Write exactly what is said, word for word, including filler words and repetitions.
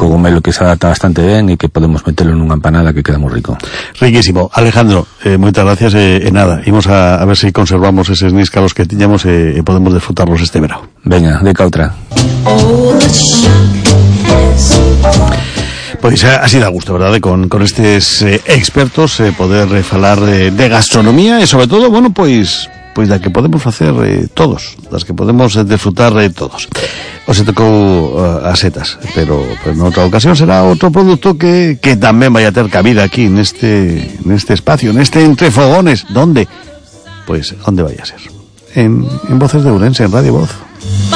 cogomelo que se adapta bastante ben e que podemos meterlo nunha empanada que queda moi rico. Riquísimo. Alejandro, eh, moitas gracias e eh, eh, nada, imos a, a ver se si conservamos eses níscalos que tiñamos e eh, eh, podemos disfrutarlos este verão. Veña, de cautra. Pois así dá gusto, verdade, con, con estes eh, expertos eh, poder eh, falar eh, de gastronomía e sobre todo, bueno, pois pois da que podemos facer eh, todos, das que podemos eh, disfrutar eh, todos. Os tocou uh, as setas, pero pues, noutra ocasión será outro produto que, que tamén vai a ter cabida aquí neste neste espacio, neste Entre Fogones. Donde? Pois, onde vai a ser? En, en Voces de Ourense, en Radio Voz.